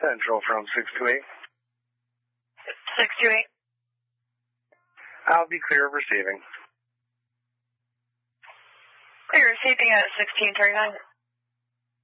Central from 628. 628. I'll be clear of receiving. Clear receiving at 1639.